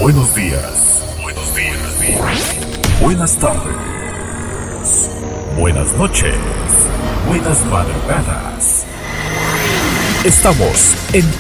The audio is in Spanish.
Buenos días. Buenos días. Buenas tardes. Buenas noches. Buenas madrugadas. Estamos en